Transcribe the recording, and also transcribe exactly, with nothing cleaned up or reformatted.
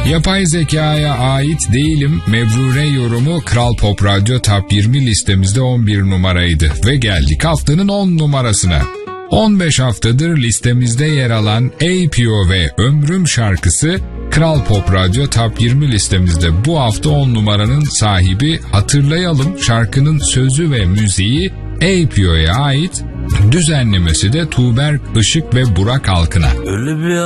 Yapay zekaya ait değilim Mebrure yorumu Kral Pop Radyo Top yirmi listemizde on bir numaraydı ve geldik haftanın on numarasına. on beş haftadır listemizde yer alan A P O ve Ömrüm şarkısı Kral Pop Radyo Top yirmi listemizde bu hafta on numaranın sahibi. Hatırlayalım, şarkının sözü ve müziği A P O'ya ait, düzenlemesi de Tuğberk Işık ve Burak Alkın'a. Öyle bir